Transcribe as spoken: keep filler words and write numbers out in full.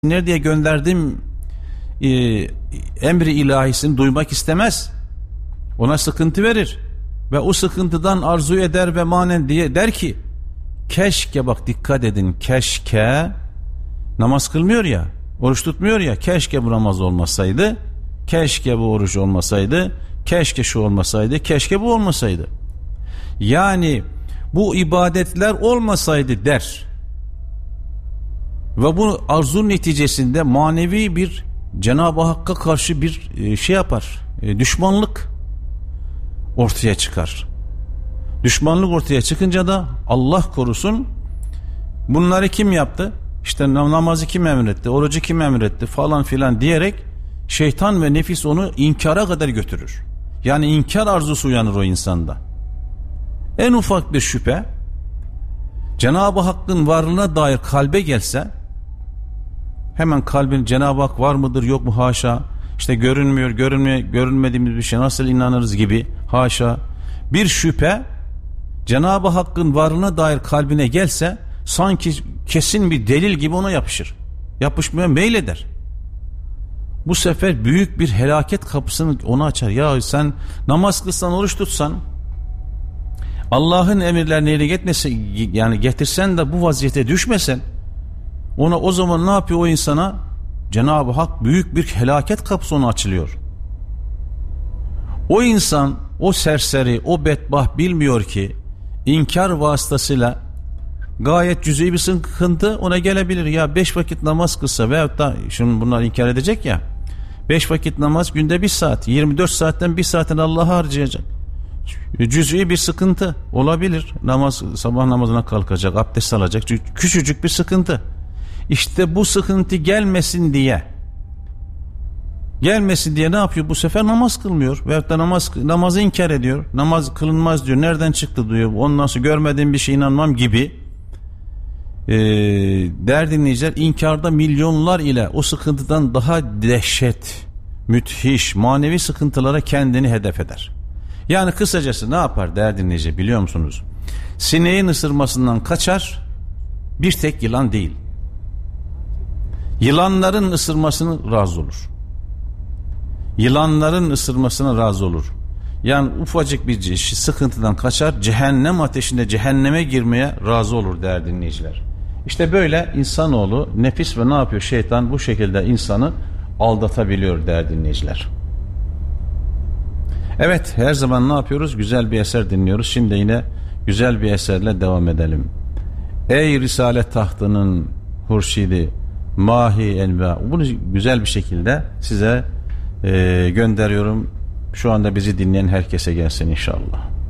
diye gönderdim e, emri ilahisini duymak istemez. Ona sıkıntı verir ve o sıkıntıdan arzu eder ve manen diye der ki keşke, bak dikkat edin, keşke namaz kılmıyor ya, oruç tutmuyor ya, keşke bu namaz olmasaydı, keşke bu oruç olmasaydı, keşke şu olmasaydı, keşke bu olmasaydı. Yani bu ibadetler olmasaydı der. Ve bu arzu neticesinde manevi bir Cenab-ı Hakk'a karşı bir şey yapar. Düşmanlık ortaya çıkar. Düşmanlık ortaya çıkınca da Allah korusun, bunları kim yaptı? İşte namazı kim emretti? Orucu kim emretti? Falan filan diyerek şeytan ve nefis onu inkara kadar götürür. Yani inkar arzusu uyanır o insanda. En ufak bir şüphe Cenab-ı Hakk'ın varlığına dair kalbe gelse, hemen kalbin Cenab-ı Hak var mıdır yok mu, haşa, işte görünmüyor, görünmüyor, görünmediğimiz bir şey nasıl inanırız gibi, haşa, bir şüphe Cenab-ı Hakk'ın varlığına dair kalbine gelse sanki kesin bir delil gibi ona yapışır. Yapışmaya meyleder. Bu sefer büyük bir helaket kapısını ona açar. Ya sen namaz kılsan, oruç tutsan, Allah'ın emirlerini yerine getirmese, yani getirsen de bu vaziyete düşmesen, ona o zaman ne yapıyor o insana? Cenab-ı Hak büyük bir helaket kapısı ona açılıyor. O insan, o serseri, o bedbaht bilmiyor ki inkar vasıtasıyla gayet cüz'i bir sıkıntı ona gelebilir. Ya beş vakit namaz kılsa veyahut da şimdi bunlar inkar edecek ya, beş vakit namaz günde bir saat, yirmi dört saatten bir saatini Allah'a harcayacak. Cüz'i bir sıkıntı olabilir. Namaz, sabah namazına kalkacak, abdest alacak. Küçücük bir sıkıntı. İşte bu sıkıntı gelmesin diye gelmesin diye ne yapıyor? Bu sefer namaz kılmıyor. Veyahut da namaz, namazı inkar ediyor. Namaz kılınmaz diyor. Nereden çıktı diyor. Ondan sonra görmediğim bir şeye inanmam gibi. Ee, değerli dinleyiciler, inkarda milyonlar ile o sıkıntıdan daha dehşet, müthiş, manevi sıkıntılara kendini hedef eder. Yani kısacası ne yapar değerli dinleyici biliyor musunuz? Sineğin ısırmasından kaçar, bir tek yılan değil. Yılanların ısırmasını razı olur. Yılanların ısırmasına razı olur. Yani ufacık bir sıkıntıdan kaçar, cehennem ateşinde cehenneme girmeye razı olur değerli dinleyiciler. İşte böyle insanoğlu, nefis ve ne yapıyor? Şeytan bu şekilde insanı aldatabiliyor değerli dinleyiciler. Evet, her zaman ne yapıyoruz? Güzel bir eser dinliyoruz. Şimdi yine güzel bir eserle devam edelim. Ey Risalet tahtının hurşidi, mahi enva. Bunu güzel bir şekilde size e, gönderiyorum. Şu anda bizi dinleyen herkese gelsin inşallah.